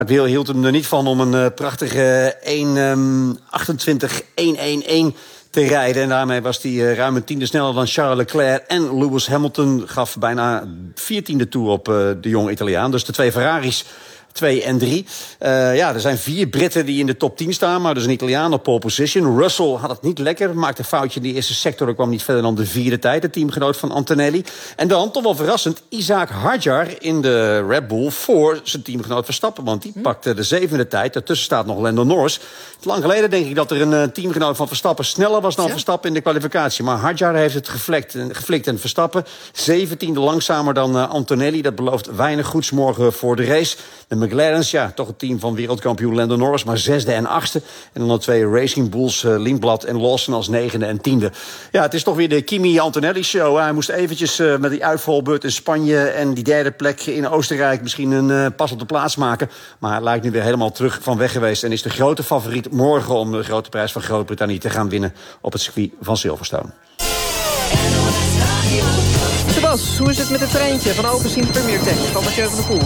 Wil hield hem er niet van om een prachtige 1:28.111 te rijden. En daarmee was hij ruim een tiende sneller dan Charles Leclerc en Lewis Hamilton. Gaf bijna 14e toe op de jonge Italiaan. Dus de twee Ferraris 2 en 3. Er zijn 4 Britten die in de top 10 staan, maar dus een Italiaan op pole position. Russell had het niet lekker, maakte een foutje in de eerste sector. Er kwam niet verder dan de 4e tijd, de teamgenoot van Antonelli. En dan, toch wel verrassend, Isaac Hadjar in de Red Bull voor zijn teamgenoot Verstappen. Want die pakte de 7e tijd. Daartussen staat nog Lando Norris. Lang geleden denk ik dat er een teamgenoot van Verstappen sneller was dan Verstappen in de kwalificatie. Maar Hadjar heeft het geflikt en Verstappen 17e langzamer dan Antonelli. Dat belooft weinig goeds morgen voor de race. De McLaren's, toch het team van wereldkampioen Lando Norris, maar 6e en 8e. En dan de 2 Racing Bulls, Lindblad en Lawson als 9e en 10e. Ja, het is toch weer de Kimi-Antonelli-show. Hij moest eventjes met die uitvalbeurt in Spanje en die 3e plek in Oostenrijk misschien een pas op de plaats maken. Maar hij lijkt nu weer helemaal terug van weg geweest en is de grote favoriet morgen om de grote prijs van Groot-Brittannië te gaan winnen op het circuit van Silverstone. Sebas, hoe is het met het treintje van Alpecin Premier Tech van Mathieu van der Poel?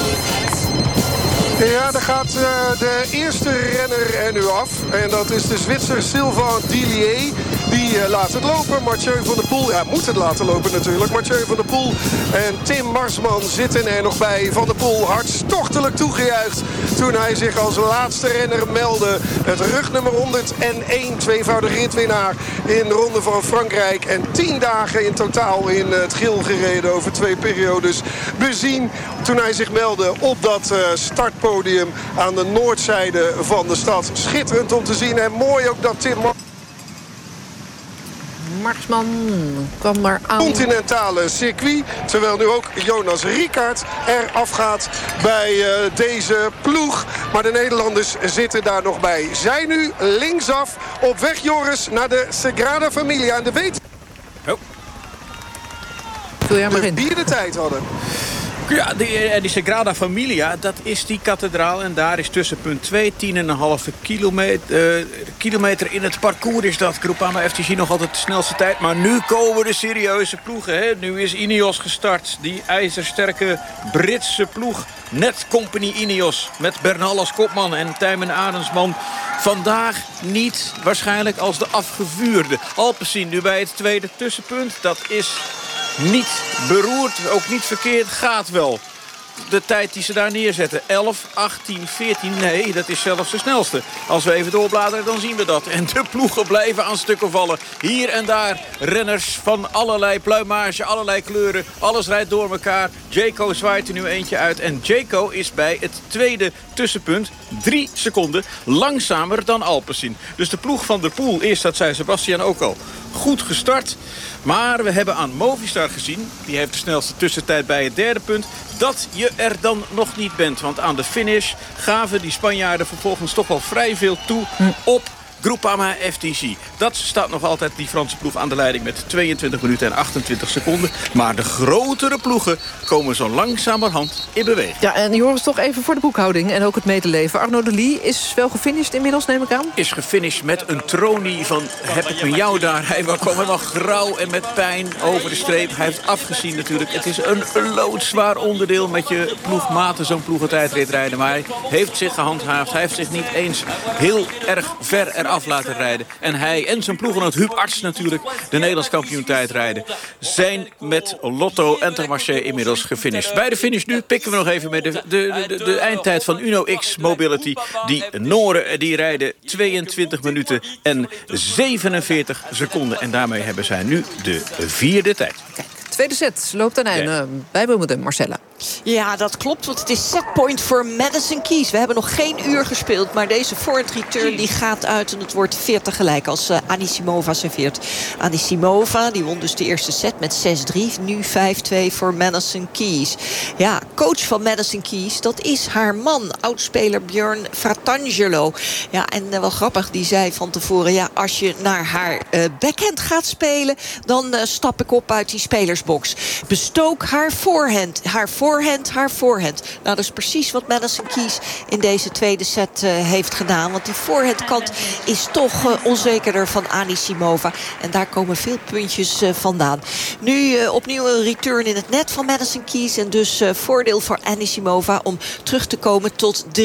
Ja, daar gaat de eerste renner er nu af. En dat is de Zwitser Sylvain Dillier. Die laat het lopen. Mathieu van der Poel, moet het laten lopen natuurlijk. Mathieu van der Poel en Tim Marsman zitten er nog bij. Van der Poel hartstochtelijk toegejuicht toen hij zich als laatste renner meldde. Het rugnummer 101, tweevoudig ritwinnaar in de Ronde van Frankrijk. En 10 dagen in totaal in het geel gereden over 2 periodes. Bezien toen hij zich meldde op dat startpodium aan de noordzijde van de stad. Schitterend om te zien en mooi ook dat Tim Marsman kwam maar aan. Continentale circuit. Terwijl nu ook Jonas Rickaert er afgaat bij deze ploeg. Maar de Nederlanders zitten daar nog bij. Zij nu linksaf op weg, Joris, naar de Sagrada Familia. En de vierde tijd hadden. Ja, die Sagrada Familia, dat is die kathedraal. En daar is tussen punt 2, 10,5 kilometer in het parcours is dat. Groupama FTG nog altijd de snelste tijd. Maar nu komen de serieuze ploegen. Hè? Nu is Ineos gestart. Die ijzersterke Britse ploeg. Net Company Ineos. Met Bernal als kopman en Tijmen Adensman. Vandaag niet waarschijnlijk als de afgevuurde. Alpecin nu bij het tweede tussenpunt. Dat is niet beroerd, ook niet verkeerd, gaat wel. De tijd die ze daar neerzetten, 11, 18, 14, nee, dat is zelfs de snelste. Als we even doorbladeren, dan zien we dat. En de ploegen blijven aan stukken vallen. Hier en daar renners van allerlei pluimage, allerlei kleuren. Alles rijdt door elkaar. Jayco zwaait er nu eentje uit. En Jayco is bij het tweede tussenpunt 3 seconden langzamer dan Alpecin. Dus de ploeg van der Poel, eerst dat zei Sebastian ook al, goed gestart. Maar we hebben aan Movistar gezien, die heeft de snelste tussentijd bij het derde punt, dat je er dan nog niet bent. Want aan de finish gaven die Spanjaarden vervolgens toch wel vrij veel toe op Groupama FTG. Dat staat nog altijd die Franse ploeg aan de leiding met 22 minuten en 28 seconden. Maar de grotere ploegen komen zo langzamerhand in beweging. Ja, en Joris, toch even voor de boekhouding en ook het medeleven. Arnaud de Lie is wel gefinished inmiddels, neem ik aan? Is gefinished met een tronie van heb ik met jou daar. Hij kwam helemaal grauw en met pijn over de streep. Hij heeft afgezien natuurlijk. Het is een loodzwaar onderdeel met je ploegmaten zo'n ploegentijdrit rijden. Maar hij heeft zich gehandhaafd. Hij heeft zich niet eens heel erg ver eraf laten rijden. En hij en zijn ploeggenoot Huub Arts natuurlijk, de Nederlands kampioen tijdrijden, zijn met Lotto en Intermarché inmiddels gefinished. Bij de finish nu pikken we nog even met de eindtijd van Uno X Mobility. Die Noren die rijden 22 minuten en 47 seconden. En daarmee hebben zij nu de vierde tijd. Kijk, tweede set loopt aan einde bij Wimbledon, Marcella. Ja, dat klopt, want het is setpoint voor Madison Keys. We hebben nog geen uur gespeeld, maar deze forward return die gaat uit en het wordt 40 gelijk als Anisimova serveert. Anisimova, die won dus de eerste set met 6-3. Nu 5-2 voor Madison Keys. Ja, coach van Madison Keys, dat is haar man, oudspeler Björn Fratangelo. Ja, en wel grappig, die zei van tevoren, ja, als je naar haar backhand gaat spelen, dan stap ik op uit die spelersbox. Bestook haar voorhand. Haar voorhand. Nou, dat is precies wat Madison Keys in deze tweede set heeft gedaan. Want die voorhandkant is toch onzekerder van Anisimova. En daar komen veel puntjes vandaan. Nu opnieuw een return in het net van Madison Keys. En dus voordeel voor Anisimova om terug te komen tot 3-1.